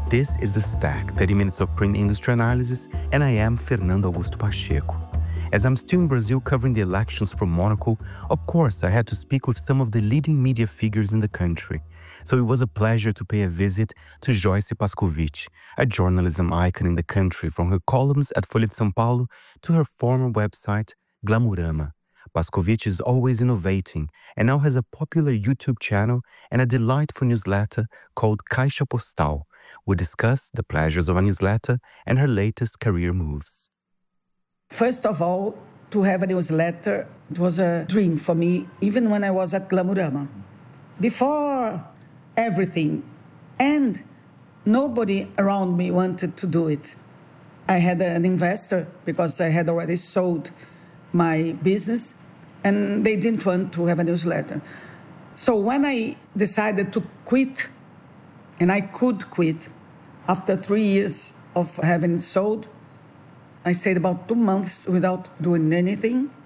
This is The Stack, 30 minutes of print industry analysis, and I am Fernando Augusto Pacheco. As I'm still in Brazil covering the elections from Monaco, of course I had to speak with some of the leading media figures in the country. So it was a pleasure to pay a visit to Joyce Pascovitch, a journalism icon in the country, from her columns at Folha de São Paulo to her former website, Glamourama. Pascovitch is always innovating and now has a popular YouTube channel and a delightful newsletter called Caixa Postal. We discuss the pleasures of a newsletter and her latest career moves. First of all, to have a newsletter, it was a dream for me, even when I was at Glamourama. Before everything, and nobody around me wanted to do it. I had an investor because I had already sold my business, and they didn't want to have a newsletter. So when I decided to quit, and I could quit, after 3 years of having sold, I stayed about 2 months without doing anything.